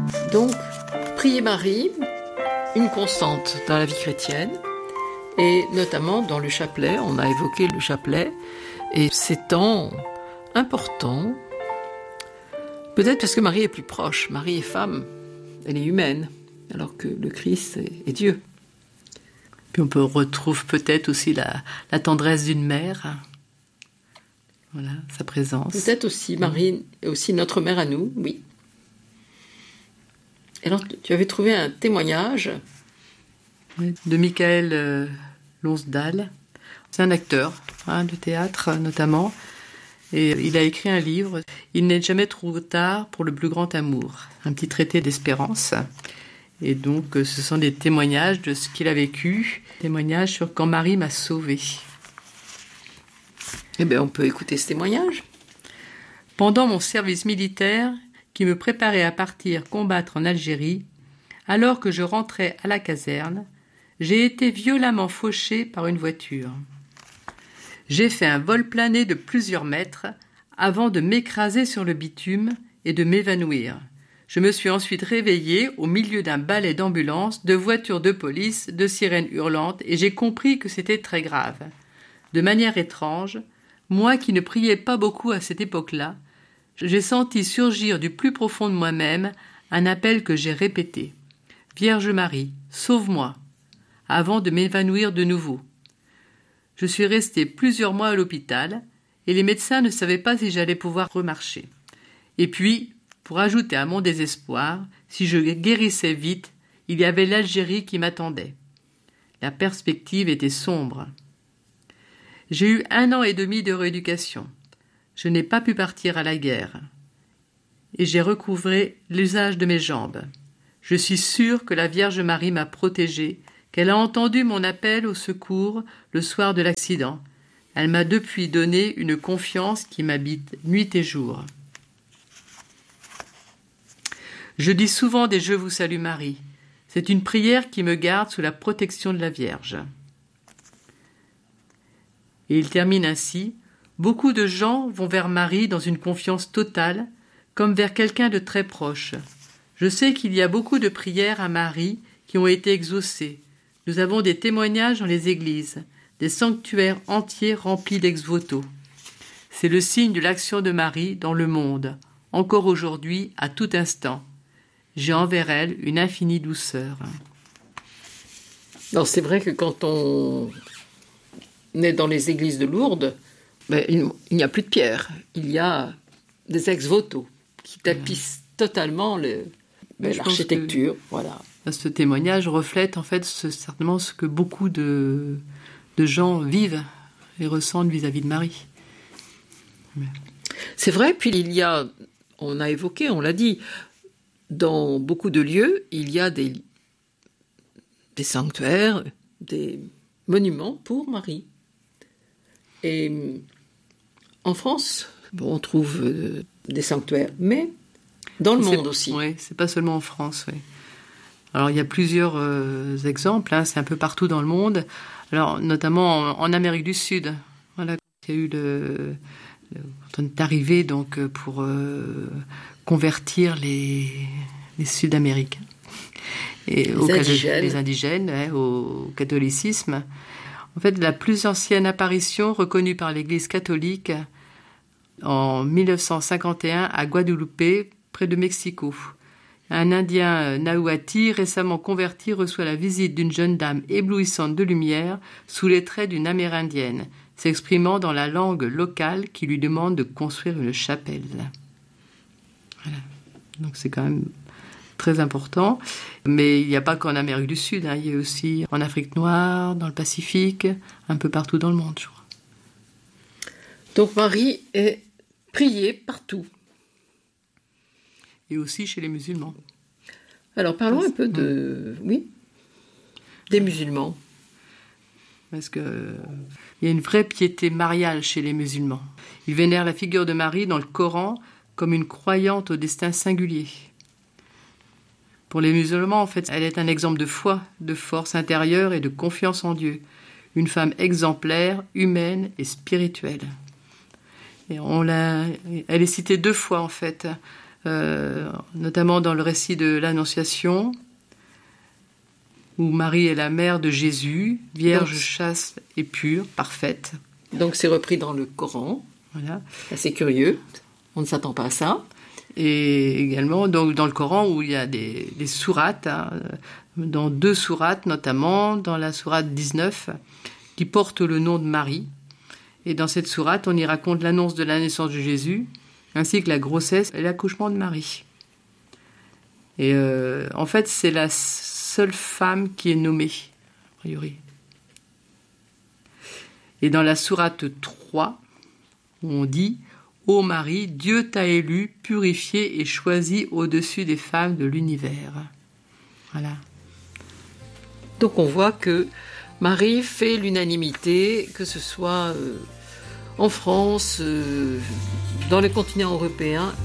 Donc, prier Marie, une constante dans la vie chrétienne, et notamment dans le chapelet, on a évoqué le chapelet, et ces temps importants, peut-être parce que Marie est plus proche, Marie est femme, elle est humaine, alors que le Christ est Dieu. Puis on retrouve peut-être aussi la tendresse d'une mère, voilà, sa présence. Peut-être aussi, Marie est aussi notre mère à nous, oui. Et alors, tu avais trouvé un témoignage de Michael Lonsdal. C'est un acteur de théâtre notamment. Et il a écrit un livre, « Il n'est jamais trop tard pour le plus grand amour », un petit traité d'espérance. Et donc, ce sont des témoignages de ce qu'il a vécu, témoignages sur « Quand Marie m'a sauvé ». Eh bien, on peut écouter ce témoignage. Pendant mon service militaire, qui me préparait à partir combattre en Algérie, alors que je rentrais à la caserne, j'ai été violemment fauché par une voiture. J'ai fait un vol plané de plusieurs mètres avant de m'écraser sur le bitume et de m'évanouir. Je me suis ensuite réveillé au milieu d'un balai d'ambulances, de voitures de police, de sirènes hurlantes, et j'ai compris que c'était très grave. De manière étrange, moi qui ne priais pas beaucoup à cette époque-là, j'ai senti surgir du plus profond de moi-même un appel que j'ai répété. « Vierge Marie, sauve-moi !» avant de m'évanouir de nouveau. Je suis resté plusieurs mois à l'hôpital et les médecins ne savaient pas si j'allais pouvoir remarcher. Et puis, pour ajouter à mon désespoir, si je guérissais vite, il y avait l'Algérie qui m'attendait. La perspective était sombre. J'ai eu 1 an et demi de rééducation. Je n'ai pas pu partir à la guerre. Et j'ai recouvré l'usage de mes jambes. Je suis sûre que la Vierge Marie m'a protégée, qu'elle a entendu mon appel au secours le soir de l'accident. Elle m'a depuis donné une confiance qui m'habite nuit et jour. Je dis souvent des « Je vous salue Marie ». C'est une prière qui me garde sous la protection de la Vierge. Et il termine ainsi. Beaucoup de gens vont vers Marie dans une confiance totale, comme vers quelqu'un de très proche. Je sais qu'il y a beaucoup de prières à Marie qui ont été exaucées. Nous avons des témoignages dans les églises, des sanctuaires entiers remplis d'ex-voto. C'est le signe de l'action de Marie dans le monde, encore aujourd'hui, à tout instant. J'ai envers elle une infinie douceur. Alors, c'est vrai que quand on est dans les églises de Lourdes, il n'y a plus de pierre, il y a des ex-voto qui tapissent totalement l'architecture. Voilà. Ce témoignage reflète en fait certainement ce que beaucoup de gens vivent et ressentent vis-à-vis de Marie. C'est vrai, puis on a évoqué, on l'a dit, dans beaucoup de lieux, il y a des sanctuaires, des monuments pour Marie. Et en France, on trouve des sanctuaires, mais dans le monde aussi. Oui, c'est pas seulement en France. Oui. Alors il y a plusieurs exemples, c'est un peu partout dans le monde. Alors notamment en Amérique du Sud. Voilà, il y a eu quand on est arrivé donc pour convertir les Sud-Américains et les indigènes au catholicisme. En fait, la plus ancienne apparition reconnue par l'Église catholique en 1951 à Guadeloupe, près de Mexico. Un Indien Nahuati, récemment converti, reçoit la visite d'une jeune dame éblouissante de lumière sous les traits d'une Amérindienne, s'exprimant dans la langue locale qui lui demande de construire une chapelle. Voilà. Donc c'est quand même très important. Mais il n'y a pas qu'en Amérique du Sud, il y a aussi en Afrique noire, dans le Pacifique, un peu partout dans le monde, je crois. Donc Marie est priée partout. Et aussi chez les musulmans. Alors parlons un peu des musulmans. Parce qu'il y a une vraie piété mariale chez les musulmans. Ils vénèrent la figure de Marie dans le Coran comme une croyante au destin singulier. Pour les musulmans, en fait, elle est un exemple de foi, de force intérieure et de confiance en Dieu. Une femme exemplaire, humaine et spirituelle. Et elle est citée 2 fois, en fait, notamment dans le récit de l'Annonciation, où Marie est la mère de Jésus, vierge, chaste et pure, parfaite. Donc c'est repris dans le Coran. Voilà. C'est curieux, on ne s'attend pas à ça. Et également donc, dans le Coran où il y a des sourates, dans 2 sourates notamment, dans la sourate 19, qui porte le nom de Marie. Et dans cette sourate, on y raconte l'annonce de la naissance de Jésus, ainsi que la grossesse et l'accouchement de Marie. Et en fait, c'est la seule femme qui est nommée, a priori. Et dans la sourate 3, on dit « Ô Marie, Dieu t'a élue, purifiée et choisie au-dessus des femmes de l'univers. » Voilà. Donc on voit que Marie fait l'unanimité, que ce soit en France, dans les continents européens